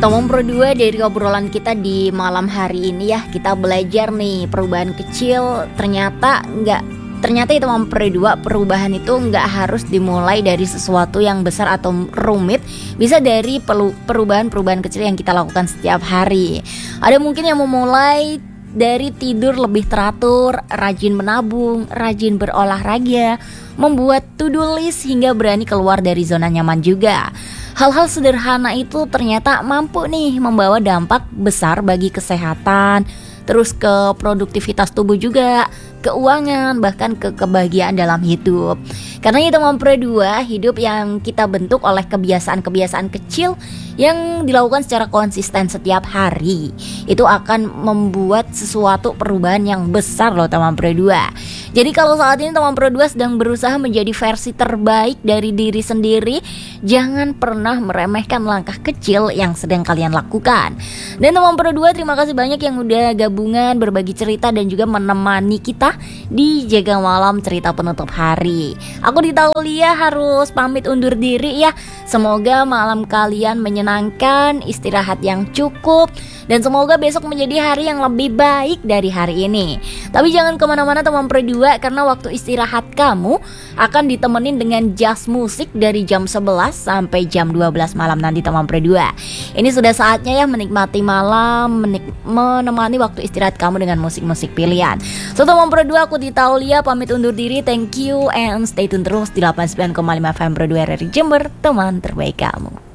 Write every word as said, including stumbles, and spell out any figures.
Tomong Pro dua, dari obrolan kita di malam hari ini ya, kita belajar nih perubahan kecil ternyata nggak ternyata itu Tomong Pro dua, perubahan itu nggak harus dimulai dari sesuatu yang besar atau rumit, bisa dari perubahan-perubahan kecil yang kita lakukan setiap hari. Ada mungkin yang memulai dari tidur lebih teratur, rajin menabung, rajin berolahraga, membuat to-do list hingga berani keluar dari zona nyaman juga. Hal-hal sederhana itu ternyata mampu nih membawa dampak besar bagi kesehatan, terus ke produktivitas tubuh juga, keuangan, bahkan ke kebahagiaan dalam hidup. Karena itu Tomong Pro dua, hidup yang kita bentuk oleh kebiasaan-kebiasaan kecil yang dilakukan secara konsisten setiap hari, itu akan membuat sesuatu perubahan yang besar loh Tomong Pro dua. Jadi kalau saat ini Tomong Pro dua sedang berusaha menjadi versi terbaik dari diri sendiri, jangan pernah meremehkan langkah kecil yang sedang kalian lakukan. Dan Tomong Pro dua, terima kasih banyak yang udah gabungan berbagi cerita dan juga menemani kita di Jaga Malam Cerita Penutup Hari. Aku Dita Aulia harus pamit undur diri ya. Semoga malam kalian menyenangkan, istirahat yang cukup, dan semoga besok menjadi hari yang lebih baik dari hari ini. Tapi jangan kemana-mana Tomong Pro dua, karena waktu istirahat kamu akan ditemenin dengan jazz musik dari jam sebelas sampai jam dua belas malam nanti Tomong Pro dua. Ini sudah saatnya ya menikmati malam, menik- menemani waktu istirahat kamu dengan musik-musik pilihan. So Tomong Pro dua, aku Dita Aulia pamit undur diri. Thank you and stay tune terus di delapan puluh sembilan koma lima F M Pro dua R R I Jember, teman terbaik kamu.